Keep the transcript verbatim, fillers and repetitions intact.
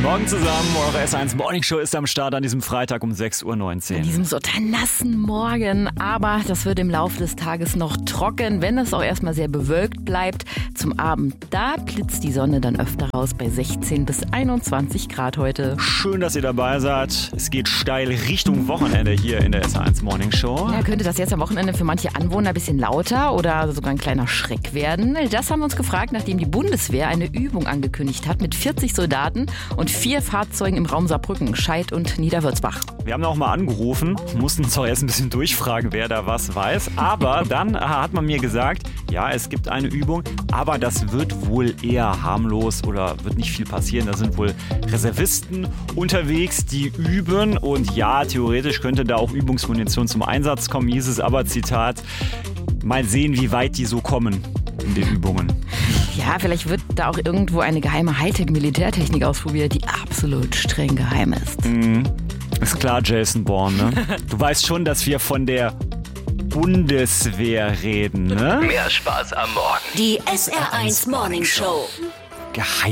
Morgen zusammen, eure S eins Morning Show ist am Start an diesem Freitag um sechs Uhr neunzehn. An diesem so nassen Morgen, aber das wird im Laufe des Tages noch trocken, wenn es auch erstmal sehr bewölkt bleibt. Zum Abend, da blitzt die Sonne dann öfter raus bei sechzehn bis einundzwanzig Grad heute. Schön, dass ihr dabei seid. Es geht steil Richtung Wochenende hier in der S eins Morning Show. Ja, könnte das jetzt am Wochenende für manche Anwohner ein bisschen lauter oder sogar ein kleiner Schreck werden? Das haben wir uns gefragt, nachdem die Bundeswehr eine Übung angekündigt hat mit vierzig Soldaten und vier Fahrzeugen im Raum Saarbrücken, Scheid und Niederwürzbach. Wir haben auch mal angerufen, mussten uns auch erst ein bisschen durchfragen, wer da was weiß. Aber dann hat man mir gesagt, ja, es gibt eine Übung, aber das wird wohl eher harmlos oder wird nicht viel passieren. Da sind wohl Reservisten unterwegs, die üben. Und ja, theoretisch könnte da auch Übungsmunition zum Einsatz kommen, hieß es. Aber Zitat, mal sehen, wie weit die so kommen in den Übungen. Ja, vielleicht wird da auch irgendwo eine geheime Hightech-Militärtechnik ausprobiert, die absolut streng geheim ist. Mhm. Ist klar, Jason Bourne, ne? Du weißt schon, dass wir von der Bundeswehr reden, ne? Mehr Spaß am Morgen. Die S R eins Morning Show. Geheim